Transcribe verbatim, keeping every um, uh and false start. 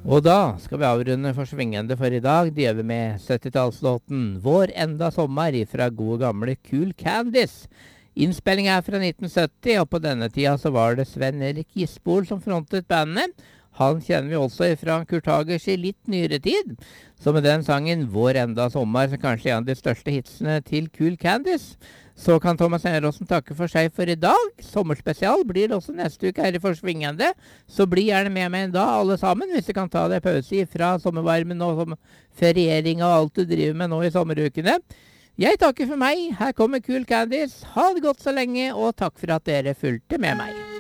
Og da skal vi avrunde for svingende for i dag. Det gjør vi med syttitallslåten Vår enda sommer fra gode gamle Cool Candice. Innspilling er fra nitten sytti, og på denne tida så var det Sven Erik Gisbol som frontet bandet. Han kjenner vi også fra Kurt Hagers i litt nyere tid. Så med den sangen Vår enda sommer, som kanskje er en av de største hitsene til Cool Candice, så kan Thomas Eneråsen takke for seg for i dag. Sommerspesial blir det også neste uke her i Forsvingende. Så bli gjerne med meg en dag, alle sammen, hvis du kan ta deg pause fra sommervarmen og som feriering og alt du driver med nå i sommerukene. Jeg takker for meg. Her kommer Cool Candice. Ha det godt så lenge, og takk for at dere fulgte med meg.